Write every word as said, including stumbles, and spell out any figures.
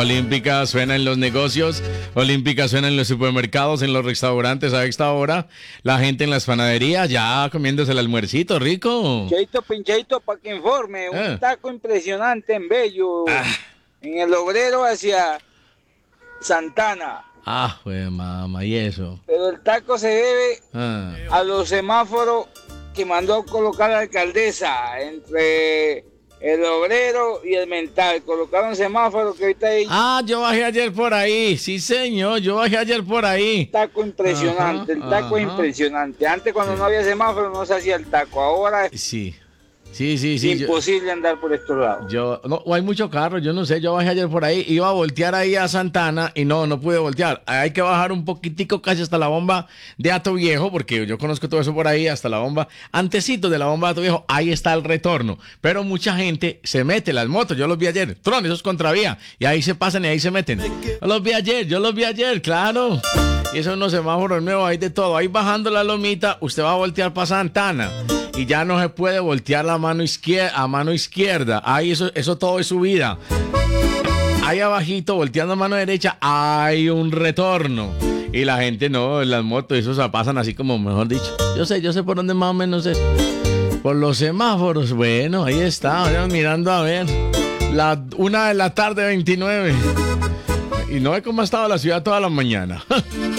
Olímpica suena en los negocios, Olímpica suena en los supermercados, en los restaurantes a esta hora, la gente en las panaderías ya comiéndose el almuercito rico. Cheito Pincheito, para que informe, un Ah. taco impresionante en Bello, Ah. en el Obrero hacia Santana. Ah, pues mamá, y eso. Pero el taco se debe Ah. a los semáforos que mandó a colocar la alcaldesa entre el Obrero y el Mental. Colocaron semáforos que ahorita hay Ah, yo bajé ayer por ahí, sí señor, yo bajé ayer por ahí. un taco impresionante. Ajá, el taco es ajá. impresionante. Antes cuando no había semáforo no se hacía el taco. Ahora es Sí, sí, sí, sí. yo- imposible andar por estos lados. Yo, no, o hay muchos carros, yo no sé, yo bajé ayer por ahí, iba a voltear ahí a Santana y no, no pude voltear. Hay que bajar un poquitico casi hasta la bomba de Hato Viejo, porque yo conozco todo eso por ahí, hasta la bomba, antecito de la bomba de Hato Viejo, ahí está el retorno. Pero mucha gente se mete, las motos, yo los vi ayer, Tron, eso es contravía, y ahí se pasan y ahí se meten. Yo los vi ayer, yo los vi ayer, claro. Y esos unos semáforos nuevos, hay de todo. Ahí bajando la lomita, usted va a voltear para Santana. Y ya no se puede voltear la mano izquierda, a mano izquierda. Ahí eso, eso todo es subida. Ahí abajito, volteando a mano derecha, hay un retorno. Y la gente no, en las motos, eso se pasan así como, mejor dicho. Yo sé, yo sé por dónde más o menos es. Por los semáforos, bueno, ahí está, vayan mirando a ver. La una de la tarde, veintinueve. Y no ve cómo ha estado la ciudad toda la mañana.